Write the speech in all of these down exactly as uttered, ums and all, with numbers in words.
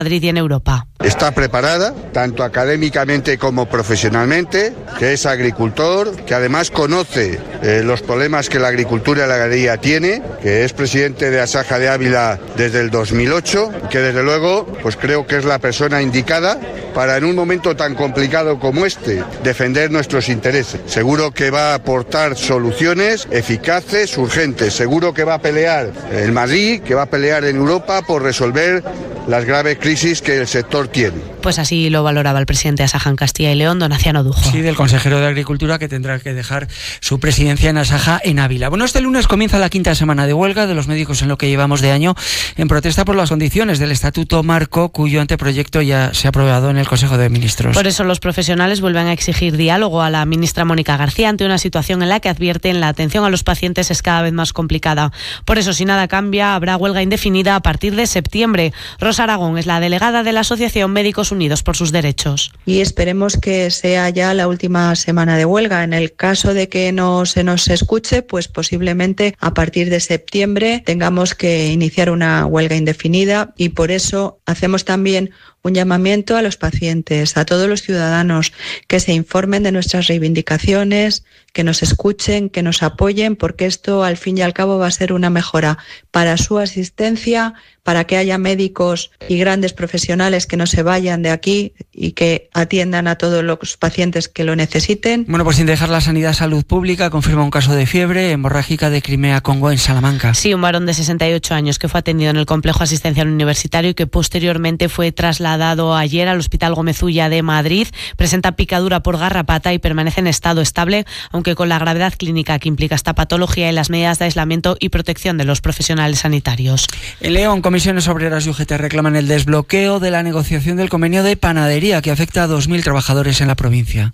Madrid y en Europa. Está preparada, tanto académicamente como profesionalmente, que es agricultor, que además conoce eh, los problemas que la agricultura y la ganadería tiene, que es presidente de Asaja de Ávila desde el dos mil ocho, que desde luego pues creo que es la persona indicada para en un momento tan complicado como este defender nuestros intereses. Seguro que va a aportar soluciones eficaces, urgentes. Seguro que va a pelear en Madrid, que va a pelear en Europa por resolver las graves crisis que el sector tiene. Pues así lo valoraba el presidente de Asaja en Castilla y León, don Aciano Dujo. Sí, del consejero de Agricultura, que tendrá que dejar su presidencia en Asaja en Ávila. Bueno, este lunes comienza la quinta semana de huelga de los médicos en lo que llevamos de año, en protesta por las condiciones del Estatuto Marco, cuyo anteproyecto ya se ha aprobado en el Consejo de Ministros. Por eso los profesionales vuelven a exigir diálogo a la ministra Mónica García ante una situación en la que advierten la atención a los pacientes es cada vez más complicada. Por eso, si nada cambia, habrá huelga indefinida a partir de septiembre. Rosa Aragón es la delegada de la Asociación Médicos Unidos por sus Derechos. Y esperemos que sea ya la última semana de huelga. En el caso de que no se nos escuche, pues posiblemente a partir de septiembre tengamos que iniciar una huelga indefinida, y por eso hacemos también un llamamiento a los pacientes, a todos los ciudadanos, que se informen de nuestras reivindicaciones, que nos escuchen, que nos apoyen, porque esto al fin y al cabo va a ser una mejora para su asistencia, para que haya médicos y grandes profesionales que no se vayan de aquí y que atiendan a todos los pacientes que lo necesiten. Bueno, pues sin dejar la sanidad, Salud Pública confirma un caso de fiebre hemorrágica de Crimea-Congo en Salamanca. Sí, un varón de sesenta y ocho años que fue atendido en el complejo asistencial universitario y que posteriormente fue trasladado ayer al Hospital Gómez Ulla de Madrid. Presenta picadura por garrapata y permanece en estado estable, aunque con la gravedad clínica que implica esta patología y las medidas de aislamiento y protección de los profesionales sanitarios. En León, Comisiones Obreras y U G T reclaman el desbloqueo de la negociación del convenio de panadería que afecta a dos mil trabajadores en la provincia.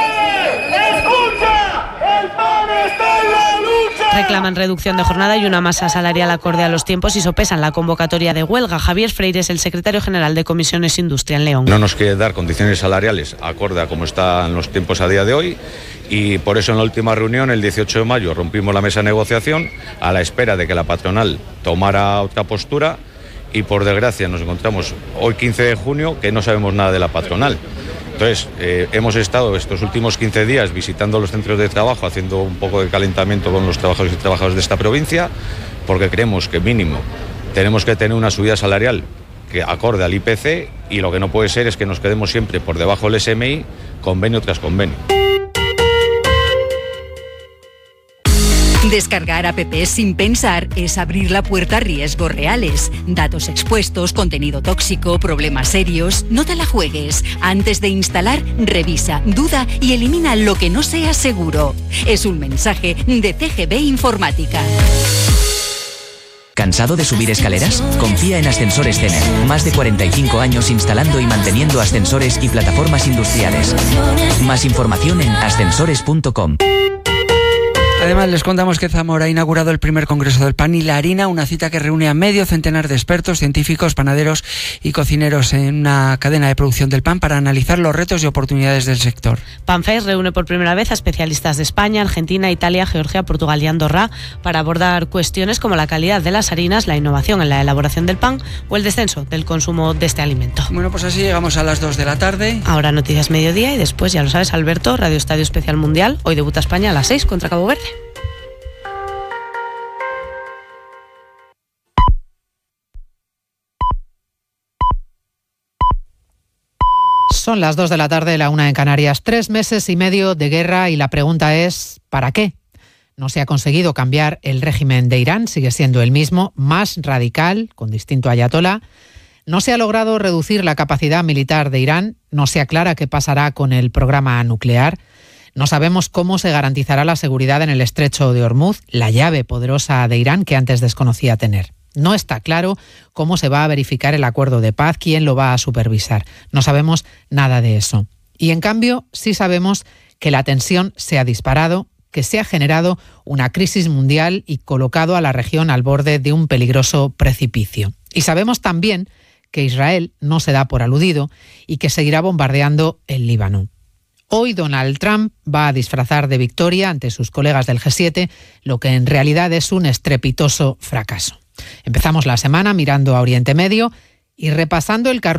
Reclaman reducción de jornada y una masa salarial acorde a los tiempos y sopesan la convocatoria de huelga. Javier Freire es el secretario general de Comisiones Industria en León. No nos quiere dar condiciones salariales acorde a cómo están los tiempos a día de hoy, y por eso en la última reunión, el dieciocho de mayo, rompimos la mesa de negociación a la espera de que la patronal tomara otra postura, y por desgracia nos encontramos hoy quince de junio que no sabemos nada de la patronal. Entonces, eh, hemos estado estos últimos quince días visitando los centros de trabajo, haciendo un poco de calentamiento con los trabajadores y trabajadoras de esta provincia, porque creemos que mínimo tenemos que tener una subida salarial que acorde al I P C, y lo que no puede ser es que nos quedemos siempre por debajo del S M I, convenio tras convenio. Descargar apps sin pensar es abrir la puerta a riesgos reales. Datos expuestos, contenido tóxico, problemas serios. No te la juegues. Antes de instalar, revisa, duda y elimina lo que no sea seguro. Es un mensaje de C G B Informática. ¿Cansado de subir escaleras? Confía en Ascensores Cener. Más de cuarenta y cinco años instalando y manteniendo ascensores y plataformas industriales. Más información en ascensores punto com. Además, les contamos que Zamora ha inaugurado el primer Congreso del Pan y la Harina, una cita que reúne a medio centenar de expertos, científicos, panaderos y cocineros en una cadena de producción del pan para analizar los retos y oportunidades del sector. PanFest reúne por primera vez a especialistas de España, Argentina, Italia, Georgia, Portugal y Andorra para abordar cuestiones como la calidad de las harinas, la innovación en la elaboración del pan o el descenso del consumo de este alimento. Bueno, pues así llegamos a las dos de la tarde. Ahora Noticias Mediodía y después, ya lo sabes, Alberto, Radio Estadio Especial Mundial. Hoy debuta España a las seis contra Cabo Verde. Son las dos de la tarde, la una en Canarias. Tres meses y medio de guerra y la pregunta es ¿para qué? No se ha conseguido cambiar el régimen de Irán, sigue siendo el mismo, más radical, con distinto ayatolá. No se ha logrado reducir la capacidad militar de Irán, no se aclara qué pasará con el programa nuclear. No sabemos cómo se garantizará la seguridad en el estrecho de Hormuz, la llave poderosa de Irán que antes desconocía tener. No está claro cómo se va a verificar el acuerdo de paz, quién lo va a supervisar. No sabemos nada de eso. Y en cambio, sí sabemos que la tensión se ha disparado, que se ha generado una crisis mundial y colocado a la región al borde de un peligroso precipicio. Y sabemos también que Israel no se da por aludido y que seguirá bombardeando el Líbano. Hoy Donald Trump va a disfrazar de victoria ante sus colegas del G siete, lo que en realidad es un estrepitoso fracaso. Empezamos la semana mirando a Oriente Medio y repasando el carrusel